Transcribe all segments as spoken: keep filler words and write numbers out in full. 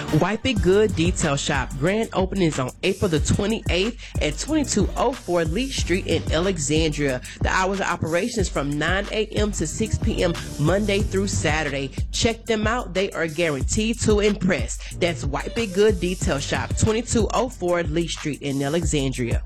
Wipe It Good Detail Shop. Grand opening is on April the twenty-eighth at twenty-two oh four Lee Street in Alexandria. The hours of operation is from nine a.m. to six p.m. Monday through Saturday. Check them out. They are guaranteed to impress. That's Wipe It Good Detail Shop, twenty-two oh four Lee Street in Alexandria.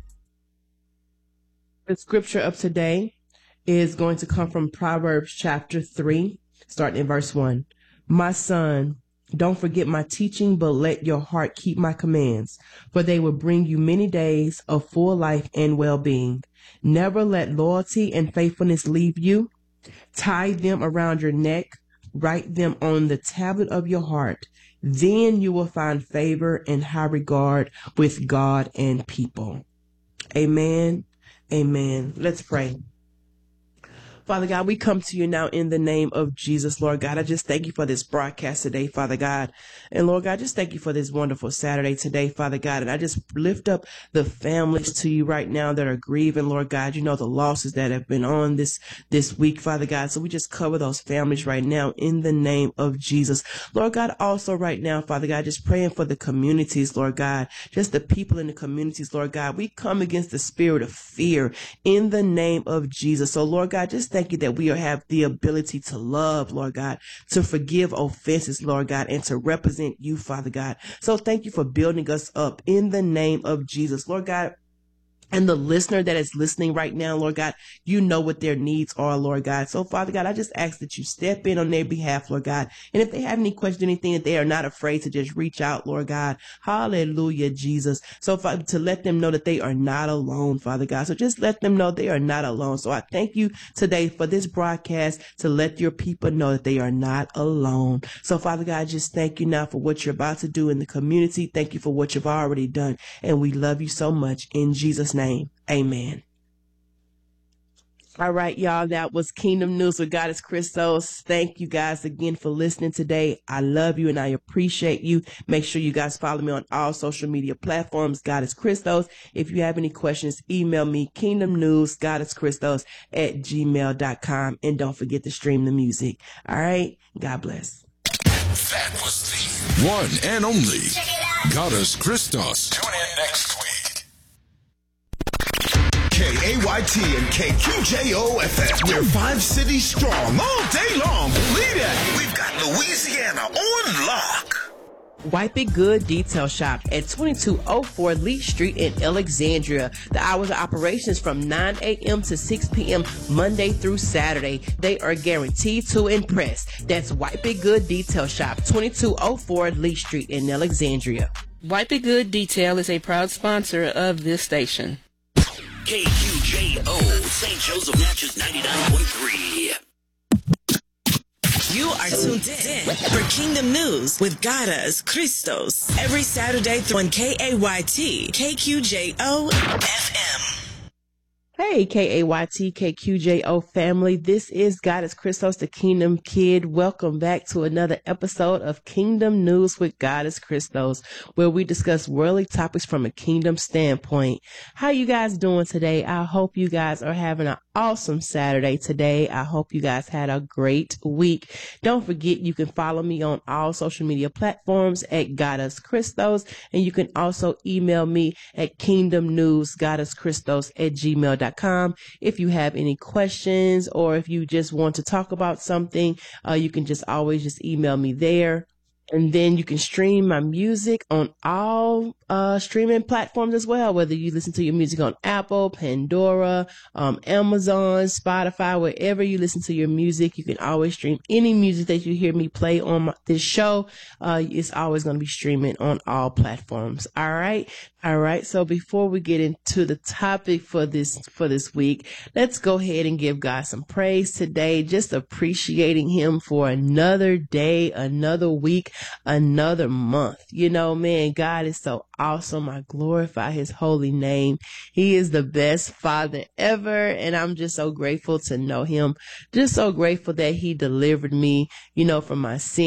The scripture of today is going to come from Proverbs chapter three, starting in verse one. My son, don't forget my teaching, but let your heart keep my commands, for they will bring you many days of full life and well-being. Never let loyalty and faithfulness leave you. Tie them around your neck. Write them on the tablet of your heart. Then you will find favor and high regard with God and people. Amen. Amen. Let's pray. Father God, we come to you now in the name of Jesus, Lord God. I just thank you for this broadcast today, Father God. And Lord God, just thank you for this wonderful Saturday today, Father God. And I just lift up the families to you right now that are grieving, Lord God. You know the losses that have been on this, this week, Father God. So we just cover those families right now in the name of Jesus. Lord God, also right now, Father God, just praying for the communities, Lord God, just the people in the communities, Lord God. We come against the spirit of fear in the name of Jesus. So Lord God, just thank Thank you that we have the ability to love, Lord God, to forgive offenses, Lord God, and to represent you, Father God. So thank you for building us up in the name of Jesus, Lord God. And the listener that is listening right now, Lord God, you know what their needs are, Lord God. So, Father God, I just ask that you step in on their behalf, Lord God. And if they have any questions, anything, that they are not afraid to just reach out, Lord God. Hallelujah, Jesus. So, Father, to let them know that they are not alone, Father God. So just let them know they are not alone. So I thank you today for this broadcast to let your people know that they are not alone. So, Father God, I just thank you now for what you're about to do in the community. Thank you for what you've already done. And we love you so much. In Jesus' name. Name. Amen. All right, y'all. That was Kingdom News with Goddess Christos. Thank you guys again for listening today. I love you and I appreciate you. Make sure you guys follow me on all social media platforms, Goddess Christos. If you have any questions, email me, Kingdom News, Goddess Christos at gmail dot com. And don't forget to stream the music. All right. God bless. That was the one and only Goddess Christos. Tune in next week. K A Y T and K Q J O F M. We're five cities strong all day long. Believe that. We've got Louisiana on lock. Wipe It Good Detail Shop at twenty-two oh four Lee Street in Alexandria. The hours of operation is from nine a.m. to six p.m. Monday through Saturday. They are guaranteed to impress. That's Wipe It Good Detail Shop, twenty-two oh four Lee Street in Alexandria. Wipe It Good Detail is a proud sponsor of this station. K Q J O, Saint Joseph Natchez ninety-nine point three. You are tuned in for Kingdom News with Goddess Christos every Saturday on K A Y T, K Q J O F M. Hey, K A Y T, K Q J O family. This is Goddess Christos, the Kingdom Kid. Welcome back to another episode of Kingdom News with Goddess Christos, where we discuss worldly topics from a kingdom standpoint. How you guys doing today? I hope you guys are having an awesome Saturday today. I hope you guys had a great week. Don't forget, you can follow me on all social media platforms at Goddess Christos, and you can also email me at Kingdom News Goddess Christos at gmail dot com. If you have any questions or if you just want to talk about something, uh, you can just always just email me there. And then you can stream my music on all uh, streaming platforms as well, whether you listen to your music on Apple, Pandora, um, Amazon, Spotify, wherever you listen to your music. You can always stream any music that you hear me play on my, this show. Uh, it's always going to be streaming on all platforms. All right. All right. So before we get into the topic for this, for this week, let's go ahead and give God some praise today, just appreciating him for another day, another week, another month. You know, man, God is so awesome. I glorify his holy name. He is the best father ever. And I'm just so grateful to know him. Just so grateful that he delivered me, you know, from my sin.